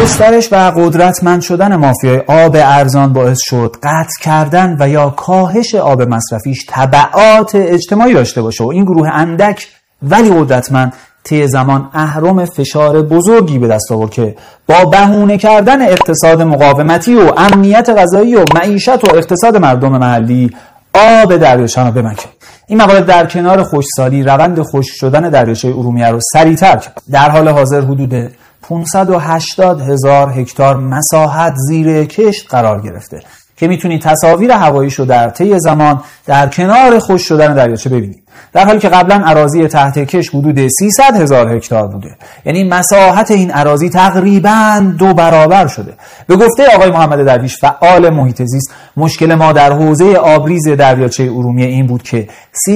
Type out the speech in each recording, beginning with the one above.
گسترش و قدرتمند شدن مافیای آب ارزان باعث شد قطع کردن و یا کاهش آب مصرفیش تبعات اجتماعی داشته باشه و این گروه اندک ولی قدرتمند طی زمان اهرم فشار بزرگی به دست آورد که با بهونه کردن اقتصاد مقاومتی و امنیت غذایی و معیشت و اقتصاد مردم محلی آب دریاچه رو بمکه. این موارد در کنار خشکسالی روند خشک شدن دریاچه ارومیه رو سریعتر کرد. در حال حاضر حدود 580,000 هکتار مساحت زیر کشت قرار گرفته که میتونید تصاویر هواییشو در طی زمان در کنار خشک شدن دریاچه ببینید، در حالی که قبلا اراضی تحت کشت حدود 300,000 هکتار بوده. یعنی مساحت این اراضی تقریباً 2 برابر شده. به گفته آقای محمد درویش فعال محیط زیست، مشکل ما در حوزه آبریز دریاچه ارومیه این بود که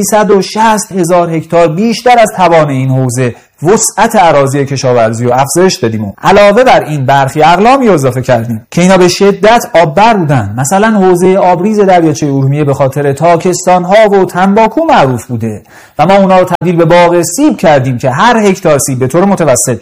360,000 هکتار بیشتر از توان این حوزه وسعت اراضی کشاورزی رو افزایش دادیم و علاوه بر این برخی اقلامی اضافه کردیم که اینا به شدت آببر بودن. مثلا حوزه آبریز دریاچه ارومیه به خاطر تاکستان‌ها و تنباکو معروف بوده و ما اونا رو تبدیل به باغ سیب کردیم که هر هکتار سیب به طور متوسط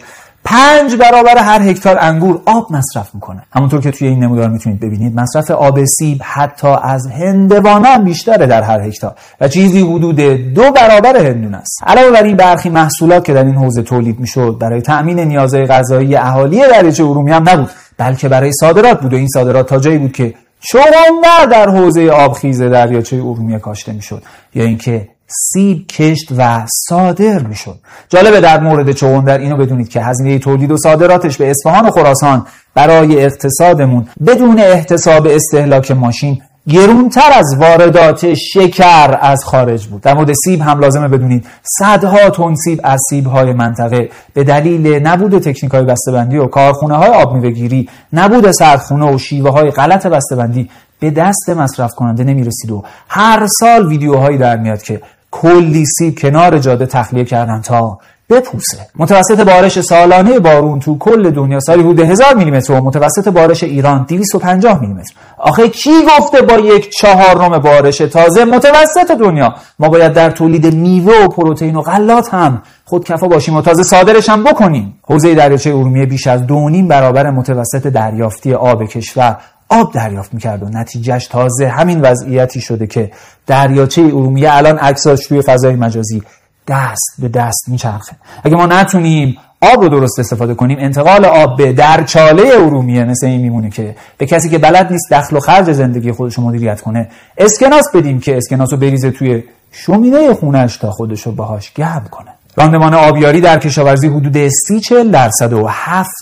5 برابر هر هکتار انگور آب مصرف میکنه. همونطور که توی این نمودار میتونید ببینید مصرف آب سیب حتی از هندوانه هم بیشتره در هر هکتار و چیزی حدود 2 برابر هندونه است. علاوه بر این برخی محصولات که در این حوزه تولید میشد برای تأمین نیازهای غذایی اهالی دریاچه ارومیه هم نبود، بلکه برای صادرات بود و این صادرات تا جایی بود که چغندر در حوزه آبخیز دریاچه ارومیه کاشته میشد یا اینکه سیب کشت و صادر میشد. جالبه در مورد چغندر اینو بدونید که هزینه تولید و صادراتش به اصفهان و خراسان برای اقتصادمون بدون احتساب استهلاک ماشین گرونتر از واردات شکر از خارج بود. در مورد سیب هم لازمه بدونید صدها تن سیب از سیب‌های منطقه به دلیل نبود تکنیک‌های بسته‌بندی و کارخونه‌های آب میوه‌گیری، نبود سردخونه و شیوه‌های غلط بسته‌بندی به دست مصرف کننده نمیرسید و هر سال ویدیوهایی در میاد که کلی سیب کنار جاده تخلیه کردن تا بپوسه. متوسط بارش سالانه بارون تو کل دنیا سالی حدود 1000 میلیمتر و متوسط بارش ایران 250 میلیمتر. آخه کی گفته با 1/4 بارش تازه متوسط دنیا ما باید در تولید میوه و پروتئین و غلات هم خودکفا باشیم و تازه صادرش هم بکنیم؟ حوزه دریاچه ارومیه بیش از 2.5 برابر متوسط دریافتی آب کشور آب دریافت میکرد و نتیجهش تازه همین وضعیتی شده که دریاچه ارومیه الان عکساش توی فضای مجازی دست به دست میچرخه. اگه ما نتونیم آب رو درست استفاده کنیم، انتقال آب به درچاله ارومیه مثل این میمونه که به کسی که بلد نیست دخل و خرج زندگی خودش رو مدیریت کنه اسکناس بدیم که اسکناس رو بریزه توی شومینه خونه‌اش تا خودش رو باهاش گرم کنه. راندمان آبیاری در کشاورزی حدود 30-40% و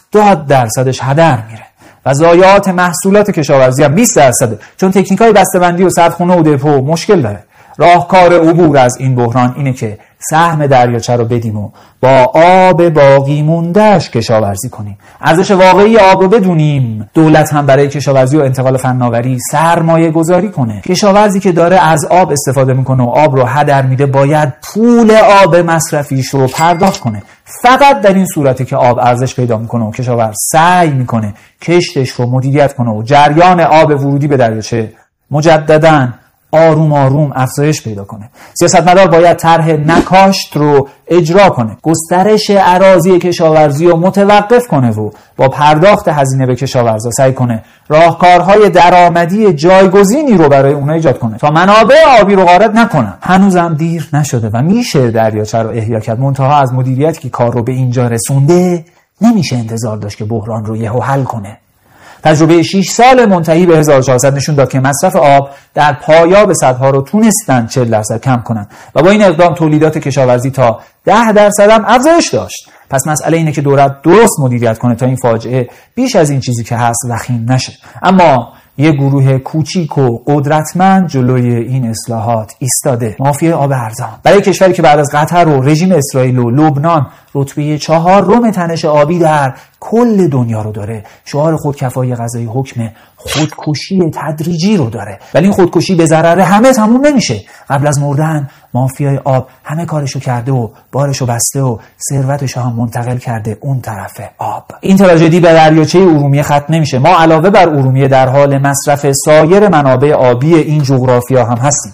70% هدر میره و ضایعات محصولات کشاورزی هم 20%، چون تکنیک‌های بسته‌بندی و سردخونه و دپو مشکل داره. راهکار عبور از این بحران اینه که سهم دریاچه رو بدیم و با آب باقی مونده‌اش کشاورزی کنیم. ارزش واقعی آب رو بدونیم. دولت هم برای کشاورزی و انتقال فناوری سرمایه گذاری کنه. کشاورزی که داره از آب استفاده میکنه و آب رو هدر میده باید پول آب مصرفیش رو پرداخت کنه. فقط در این صورتی که آب ارزش پیدا میکنه و کشاورز سعی میکنه کشتش رو مدیریت کنه و جریان آب ورودی به دریاچه مجدداً آروم آروم افزایش پیدا کنه. سیاستمدار باید طرح نکاشت رو اجرا کنه، گسترش اراضی کشاورزی رو متوقف کنه و با پرداخت هزینه به کشاورزا سعی کنه راهکارهای درآمدی جایگزینی رو برای اونها ایجاد کنه تا منابع آبی رو غارت نکنن. هنوزم دیر نشده و میشه دریاچه رو احیا کرد، منتها از مدیریتی که کار رو به اینجا رسونده نمیشه انتظار داشت که بحران رو یهو حل کنه. تجربه 6 سال منتهی به 1400 نشون داد که مصرف آب در پایاب سدها رو تونستن 40% کم کنن و با این اقدام تولیدات کشاورزی تا 10% هم افزایش داشت. پس مسئله اینه که دولت درست مدیریت کنه تا این فاجعه بیش از این چیزی که هست وخیم نشه. اما یه گروه کوچیک و قدرتمند جلوی این اصلاحات ایستاده. مافیای آب ارزان. برای کشوری که بعد از قطر و رژیم اسرائیل و لبنان رتبه 4 تنش آبی در کل دنیا رو داره، شعار خودکفایی غذایی حکم خودکشی تدریجی رو داره. ولی این خودکشی به ضرر همه تموم نمیشه. قبل از مردن مافیای آب همه کارشو کرده و بارشو بسته و ثروتشو هم منتقل کرده اون طرف آب. این تراژدی به دریاچه ارومیه ختم نمیشه. ما علاوه بر ارومیه در حال مصرف سایر منابع آبی این جغرافیا هم هستیم.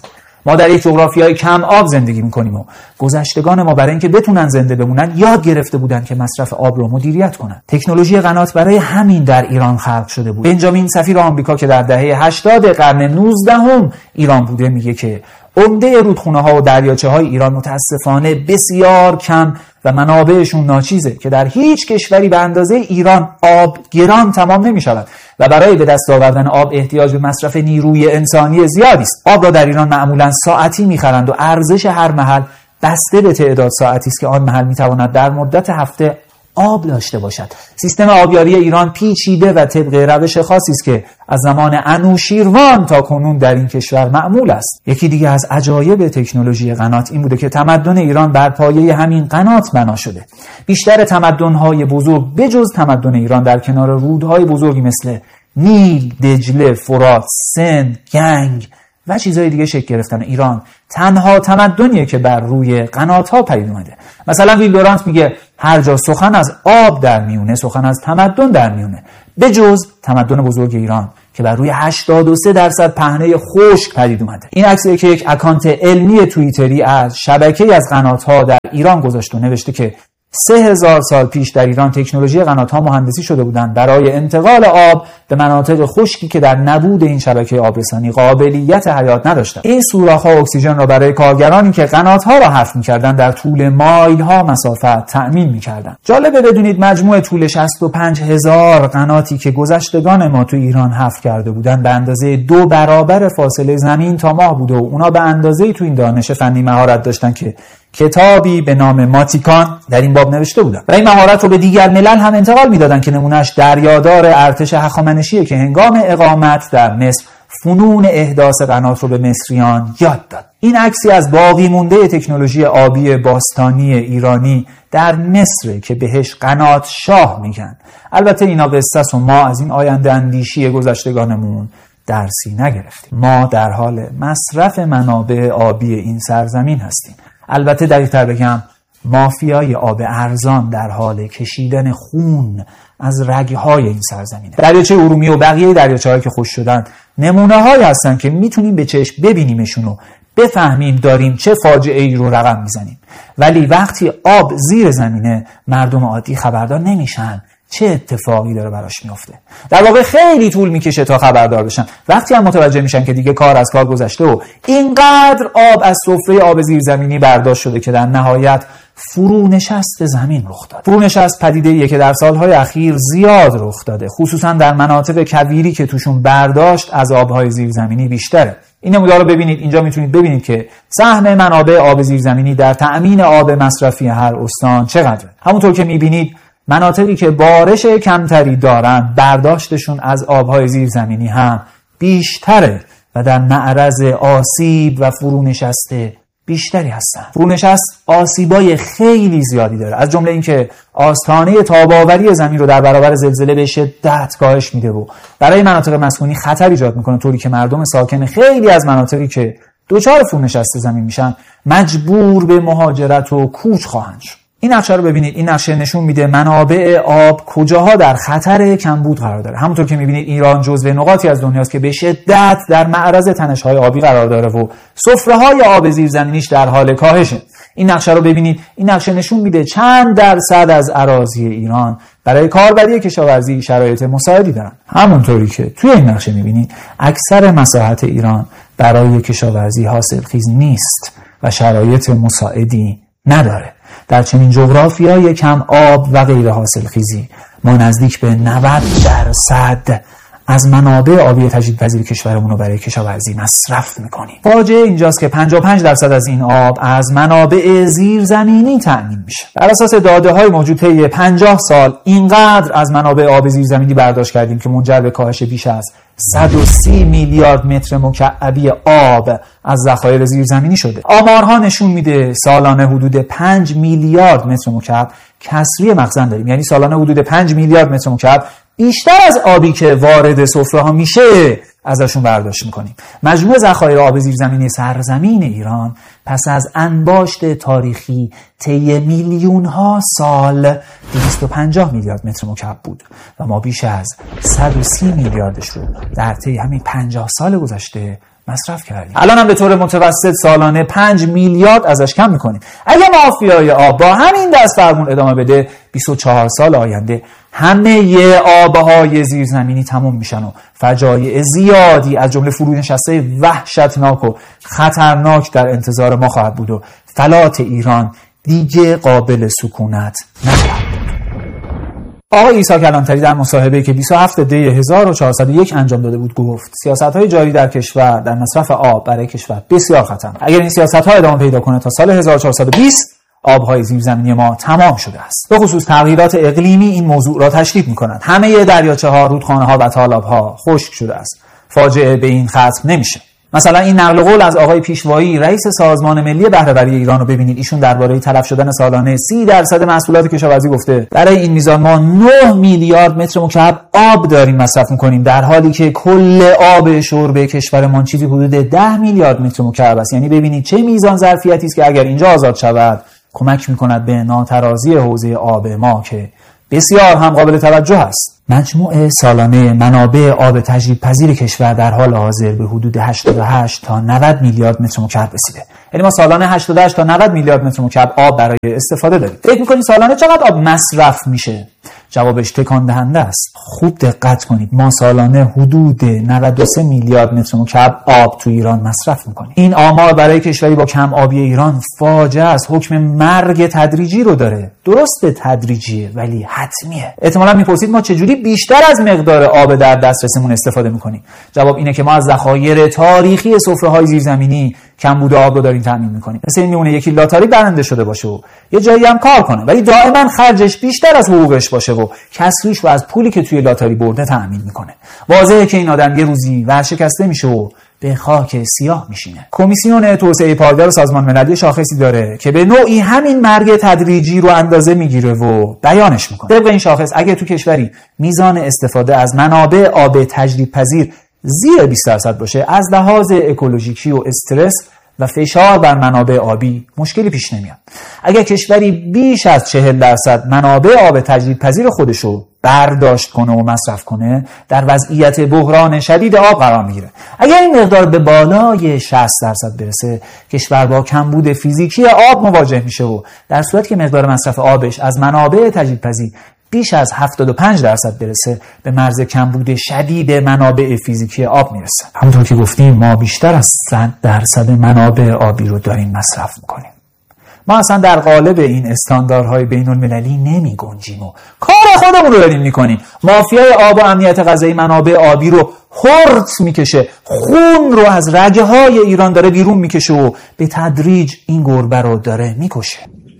ما در یک جغرافیای کم آب زندگی میکنیم و گذشتگان ما برای اینکه بتونن زنده بمونن یاد گرفته بودن که مصرف آب رو مدیریت کنن. تکنولوژی قنات برای همین در ایران خلق شده بود. بنجامین سفیر آمریکا که در دهه 80 قرن 19 ایران بوده میگه که عمده رودخونه‌ها و دریاچه‌های ایران متاسفانه بسیار کم و منابعشون ناچیزه که در هیچ کشوری به اندازه ایران آب گران تمام نمی‌شود و برای به دست آوردن آب احتیاج به مصرف نیروی انسانی زیادی است. آب را در ایران معمولاً ساعتی می‌خرند و ارزش هر محل بسته به تعداد ساعتی است که آن محل می‌تواند در مدت هفته آب داشته باشد. سیستم آبیاری ایران پیچیده و طبق روش خاصی است که از زمان انوشیروان تا کنون در این کشور معمول است. یکی دیگه از عجایب تکنولوژی قنات این بوده که تمدن ایران بر پایه همین قنات بنا شده. بیشتر تمدن‌های بزرگ بجز تمدن ایران در کنار رودهای بزرگی مثل نیل، دجله، فرات، سند، گنگ و چیزهای دیگه شکل گرفتن. ایران تنها تمدنیه که بر روی قنات‌ها پدید اومده. مثلا ویل دورانت میگه هر جا سخن از آب در میونه سخن از تمدن در میونه، به جز تمدن بزرگ ایران که بر روی 83% پهنه خشک پدید اومده. این عکسیه که یک اکانت علمی توییتری از شبکه‌ای از قنات‌ها در ایران گذاشته و نوشته که 3000 سال پیش در ایران تکنولوژی قنات‌ها مهندسی شده بودند برای انتقال آب به مناطق خشکی که در نبود این شبکه آبرسانی قابلیت حیات نداشتند. این سوراخ‌ها اکسیژن را برای کارگرانی که قنات‌ها را حفر می‌کردند در طول مایل‌ها مسافت تأمین می‌کردند. جالبه بدونید مجموع طول 65000 قناتی که گذشتگان ما تو ایران حفر کرده بودند به اندازه 2 برابر فاصله زمین تا ماه بوده و اونا به اندازه‌ای تو این دانش فنی مهارت داشتن که کتابی به نام ماتیکان در این باب نوشته بودن و این مهارت رو به دیگر ملل هم انتقال میدادن که نمونهش دریادار ارتش هخامنشیه که هنگام اقامت در مصر فنون احداث قنات رو به مصریان یاد داد. این عکسی از باقی مونده تکنولوژی آبی باستانی ایرانی در مصر که بهش قنات شاه میگن. البته اینا قصه است و ما از این آینده اندیشی گذشتگانمون درسی نگرفتیم. ما در حال مصرف منابع آبی این سرزمین هستیم. البته دقیق‌تر بگم مافیای آب ارزان در حال کشیدن خون از رگ‌های این سرزمینه. دریاچه ارومیه و بقیه دریاچه‌هایی که خشک شدن نمونه‌هایی هستن که میتونیم به چشم ببینیمشون و بفهمیم داریم چه فاجعه‌ای رو رقم میزنیم. ولی وقتی آب زیر زمینه مردم عادی خبردار نمیشن چه اتفاقی داره براش میفته. در واقع خیلی طول میکشه تا خبردار بشن. وقتی هم متوجه میشن که دیگه کار از کار گذشته و اینقدر آب از سفره آب زیرزمینی برداشت شده که در نهایت فرونشست زمین رخ داد. فرونشست پدیده‌ایه که در سالهای اخیر زیاد رخ داده، خصوصا در مناطق کویری که توشون برداشت از آبهای زیرزمینی بیشتره. این نمودار رو ببینید. اینجا میتونید ببینید که سهم منابع آب زیرزمینی در تأمین آب مصرفی هر استان چقدره. همونطور که میبینید مناطقی که بارش کمتری دارن برداشتشون از آبهای زیرزمینی هم بیشتره و در معرض آسیب و فرونشست بیشتری هستن. فرونشست آسیبای خیلی زیادی داره، از جمله اینکه آستانه تاب‌آوری زمین رو در برابر زلزله به شدت کاهش میده و برای مناطق مسکونی خطر ایجاد میکنه، طوری که مردم ساکن خیلی از مناطقی که دچار فرونشست زمین میشن مجبور به مهاجرت و کوچ خواهند شد. این نقشه رو ببینید. این نقشه نشون میده منابع آب کجاها در خطر کمبود قرار داره. همونطور که میبینید ایران جزو نقاطی از دنیاست که به شدت در معرض تنش‌های آبی قرار داره و سفره‌های آب زیرزمینیش در حال کاهشه. این نقشه رو ببینید. این نقشه نشون میده چند درصد از اراضی ایران برای کاربری کشاورزی شرایط مساعدی دارن. همونطوری که توی این نقشه میبینید اکثر مساحت ایران برای کشاورزی حاصلخیز نیست و شرایط مساعدی نداره. در چنین جغرافیای کم آب و غیر حاصلخیزی ما نزدیک به 90% از منابع آبی تجدیدپذیر کشورمون رو برای کشاورزی مصرف میکنیم. فاجعه اینجاست که 55% از این آب از منابع زیرزمینی تأمین میشه. بر اساس داده‌های موجود طی 50 سال اینقدر از منابع آب زیرزمینی برداشت کردیم که منجر به کاهش بیش از 130 میلیارد متر مکعبی آب از ذخایر زیرزمینی شده. آمارها نشون میده سالانه حدود 5 میلیارد متر مکعب کسری مخزن داریم. یعنی سالانه حدود 5 میلیارد متر مکعب بیشتر از آبی که وارد سفره ها میشه ازشون برداشت میکنیم. مجموع ذخایر آب زیرزمینی سرزمین ایران پس از انباشت تاریخی طی میلیون ها سال 250 میلیارد متر مکعب بود و ما بیش از 130 میلیاردش رو در طی همین 50 سال گذشته مصرف کردیم. الان هم به طور متوسط سالانه 5 میلیارد ازش کم میکنیم. اگه مافیای آب با همین دست فرمون ادامه بده 24 سال آینده همه آبهای زیرزمینی تموم میشن و فجایع زیادی از جمله فرونشسته وحشتناک و خطرناک در انتظار ما خواهد بود و فلات ایران دیگه قابل سکونت نخواهد. آقای عیسی کلانتری در مصاحبه‌ای که 27 دی 1401 انجام داده بود گفت سیاست‌های جاری در کشور در مصرف آب برای کشور بسیار خطرناک. اگر این سیاست‌ها ادامه پیدا کنه تا سال 1420 آب‌های زیرزمینی ما تمام شده است. به خصوص تغییرات اقلیمی این موضوع را تشدید می‌کنند. همه دریاچه‌ها، رودخانه‌ها و تالاب‌ها خشک شده است. فاجعه به این ختم نمیشه. مثلا این نقل قول از آقای پیشوایی رئیس سازمان ملی بهره‌وری ایران رو ببینید. ایشون درباره تلف شدن سالانه 30% محصولات کشاورزی گفته برای این میزان ما 9 میلیارد متر مکعب آب داریم مصرف می‌کنیم، در حالی که کل آب شرب کشورمان چیزی حدود 10 میلیارد متر مکعب است. یعنی ببینید چه میزان ظرفیتی است که اگر اینجا آزاد شود کمک می‌کند به ناترازی حوزه آب ما که بسیار هم قابل توجه است. مجموع سالانه منابع آب تجدید پذیر کشور در حال حاضر به حدود 88 تا 90 میلیارد متر مکعب رسیده. یعنی ما سالانه 88 تا 90 میلیارد متر مکعب آب برای استفاده داریم. فکر می‌کنید سالانه چقدر آب مصرف میشه؟ جوابش تکان دهنده است. خوب دقت کنید، ما سالانه حدود 93 میلیارد متر مکعب آب تو ایران مصرف می‌کنیم. این آمار برای کشوری با کم آبی ایران فاجعه است. حکم مرگ تدریجی رو داره. درسته تدریجیه ولی حتمیه. احتمالاً می‌پرسید ما چجوری بیشتر از مقدار آب در دسترسمون استفاده می‌کنیم؟ جواب اینه که ما از ذخایر تاریخی سفره‌های زیرزمینی کمبود آب رو داریم تامین می‌کنیم. مثل این میمونه یکی لاتاری برنده شده باشه و یه جایی هم کار کنه ولی دائما خرجش بیشتر از حقوقش باشه و کسریش رو از پولی که توی لاتاری برده تامین می‌کنه. واضحه که این آدم یه روزی ورشکسته میشه و به خاک سیاه میشینه. کمیسیون توسعه پایدار سازمان ملل شاخصی داره که به نوعی همین مرگ تدریجی رو اندازه میگیره و بیانش میکنه. طبق این شاخص اگه تو کشوری میزان استفاده از منابع آب تجدیدپذیر زیر 20% باشه، از لحاظ اکولوژیکی و استرس و فشار بر منابع آبی مشکلی پیش نمیاد. اگر کشوری بیش از 40% منابع آب تجدیدپذیر خودشو برداشت کنه و مصرف کنه، در وضعیت بحران شدید آب قرار میگیره. اگر این مقدار به بالای 60% برسه، کشور با کمبود فیزیکی آب مواجه میشه و در صورتی که مقدار مصرف آبش از منابع تجدیدپذیر بیش از 75% برسه، به مرز کمبود شدید منابع فیزیکی آب میرسه. همونطور که گفتیم ما بیشتر از 100% منابع آبی رو داریم مصرف میکنیم. ما اصلا در قالب این استانداردهای بین المللی نمی گنجیم و کار خودمون رو داریم میکنیم. مافیای آب و امنیت غذایی منابع آبی رو خرد میکشه، خون رو از رگه های ایران داره بیرون میکشه و به تدریج این گربه رو داره میکشه.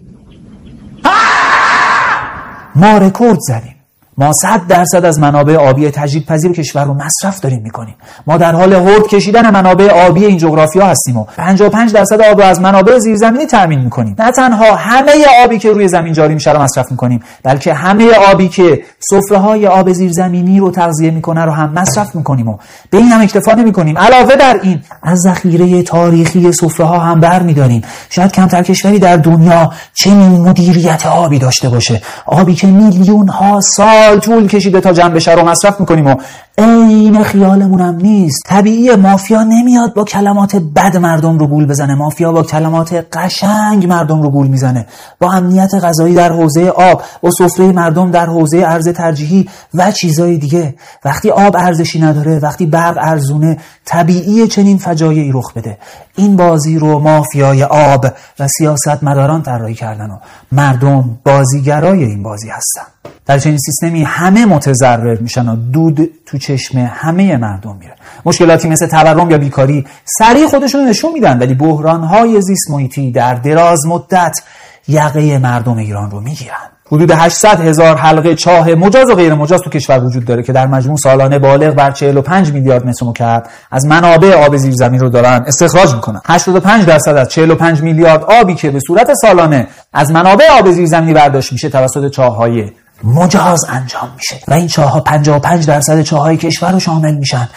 ما رکورد زدیم. ما 100% از منابع آبی تجدیدپذیر کشور رو مصرف داریم میکنیم. ما در حال هرد کشیدن منابع آبی این جغرافیا هستیم و 55% آب رو از منابع زیرزمینی تامین میکنیم. نه تنها همه آبی که روی زمین جاری میشه رو مصرف میکنیم، بلکه همه آبی که سفره‌های آب زیرزمینی رو تغذیه میکنه رو هم مصرف میکنیم و به این هم اکتفا نمیکنیم. علاوه بر این از ذخیره تاریخی سفره‌ها هم برمی‌داریم. شاید کمتر کشوری در دنیا چنین مدیریت آبی داشته باشه. آبی که میلیون ها سال طول کشیده تا جمع بشه رو مصرف میکنیم و عین خیالمون هم نیست. طبیعیه مافیا نمیاد با کلمات بد مردم رو گول بزنه، مافیا با کلمات قشنگ مردم رو گول میزنه. با امنیت غذایی در حوزه آب، با سفره مردم در حوزه ارز ترجیحی و چیزای دیگه. وقتی آب ارزشی نداره، وقتی برق ارزونه، طبیعیه چنین فجایعی رخ بده. این بازی رو مافیای آب و سیاستمداران طراحی کردن و مردم بازیگرای این بازی هستن. در چنین سیستمی همه متضرر میشن و دود تو چشم همه مردم میره. مشکلاتی مثل تورم یا بیکاری سریع خودشون نشون میدن، ولی بحران‌های زیست محیطی در دراز مدت یقه مردم ایران رو میگیرن. حدود 800,000 حلقه چاه مجاز و غیر مجاز تو کشور وجود داره که در مجموع سالانه بالغ بر 45 میلیارد متر مکعب از منابع آب زیرزمین رو دارن استخراج میکنن. 85% از 45 میلیارد آبی که به صورت سالانه از منابع آب زیرزمینی برداشت میشه توسط چاه‌های مجاز انجام میشه و این چاه‌ها 55% چاه‌های کشور رو شامل میشن.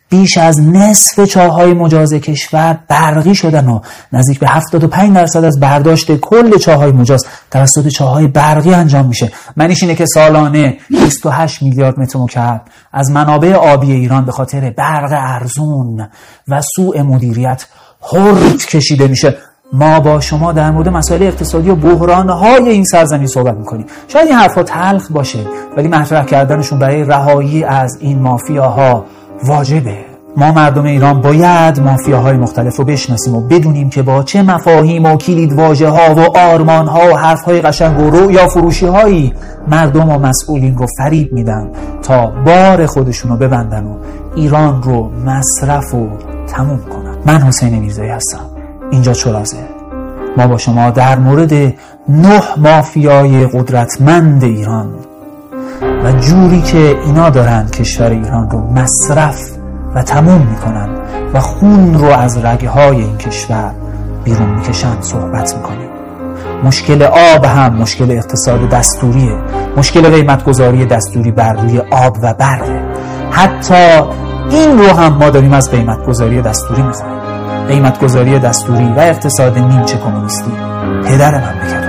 بیش از نصف چاه‌های مجاز کشور برقی شدن و نزدیک به 75% از برداشت کل چاه‌های مجاز توسط چاه‌های برقی انجام میشه. معنیش اینه که سالانه 28 میلیارد متر مکعب از منابع آبی ایران به خاطر برق ارزون و سوء مدیریت هرد کشیده میشه. ما با شما در مورد مسائل اقتصادی و بحران‌های این سرزمین صحبت می‌کنیم. شاید این حرفا تلخ باشه ولی مطرح کردنشون برای رهایی از این مافیاها واجبه. ما مردم ایران باید مافیاهای مختلف رو بشناسیم و بدونیم که با چه مفاهیم و کلیدواژه‌ها و آرمان‌ها و حرف‌های قشنگ و رؤیا فروشی‌هایی مردم و مسئولین رو فریب میدن تا بار خودشون رو ببندن و ایران رو مصرف و تموم کنن. من حسین میرزایی هستم. اینجا چرازه. ما با شما در مورد 9 مافیای قدرتمند ایران و جوری که اینا دارن کشور ایران رو مصرف و تموم میکنن و خون رو از رگهای این کشور بیرون میکشن صحبت میکنیم. مشکل آب هم مشکل اقتصاد دستوریه، مشکل قیمتگذاری دستوری بر روی آب و برقه. حتی این رو هم ما داریم از قیمتگذاری دستوری میخوایم. قیمتگذاری دستوری و اقتصاد نیمچه کمونیستی پدر مملکت